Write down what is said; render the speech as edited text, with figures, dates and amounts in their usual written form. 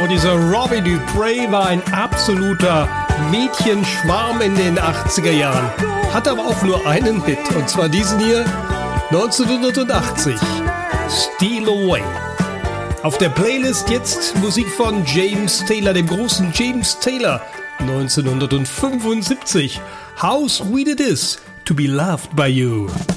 Dieser Robbie Dupree war ein absoluter Mädchenschwarm in den 80er Jahren. Hatte aber auch nur einen Hit, und zwar diesen hier, 1980, Steal Away. Auf der Playlist jetzt Musik von James Taylor, dem großen James Taylor, 1975. How Sweet It Is to Be Loved by You.